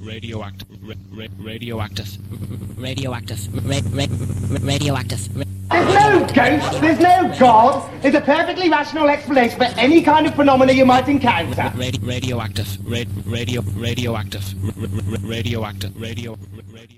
radioactive, There's no ghost, there's no God. There's a perfectly rational explanation for any kind of phenomena you might encounter. radioactive, radioactive, radio.